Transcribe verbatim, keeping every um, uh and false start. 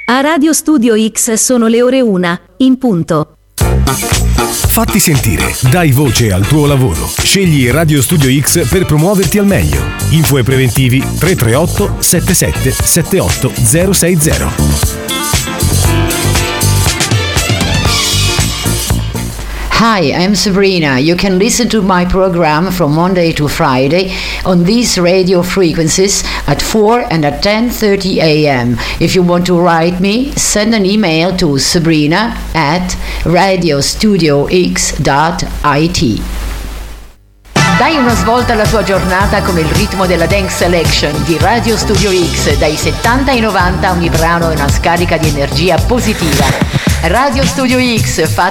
A Radio Studio X sono le ore una, in punto. Fatti sentire, dai voce al tuo lavoro. Scegli Radio Studio X per promuoverti al meglio. Info e preventivi tre tre otto sette sette sette otto zero sei zero. Hi, I'm Sabrina. You can listen to my program from Monday to Friday on these radio frequencies at four and at ten thirty a.m. If you want to write me, send an email to sabrina at radiostudiox dot it. Dai una svolta alla tua giornata con il ritmo della Dance Selection di Radio Studio X. Dai settanta ai novanta ogni brano è una scarica di energia positiva. Radio Studio X,